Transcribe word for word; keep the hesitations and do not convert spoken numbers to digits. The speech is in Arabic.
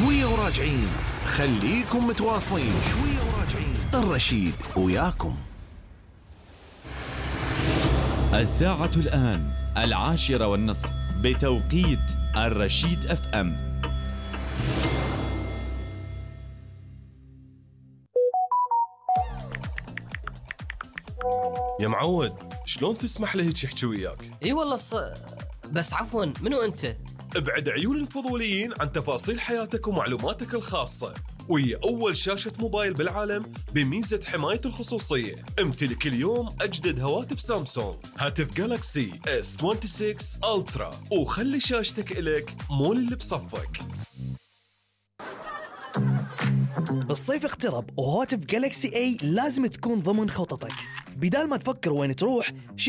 شوية وراجعين، خليكم متواصلين. شوية وراجعين، الرشيد وياكم. الساعة الآن العاشرة والنصف بتوقيت الرشيد اف ام. يا معود، شلون تسمح له هيك يحكي وياك؟ اي والله الص... بس عفوا، منو انت؟ ابعد عيون الفضوليين عن تفاصيل حياتك ومعلوماتك الخاصة، وهي أول شاشة موبايل بالعالم بميزة حماية الخصوصية. امتلك اليوم أجدد هواتف سامسونج، هاتف جالاكسي اس ستة وعشرين ألترا، وخلي شاشتك إلك مول اللي بصفك. الصيف اقترب وهواتف جالاكسي اي لازم تكون ضمن خططك. بدال ما تفكر وين تروح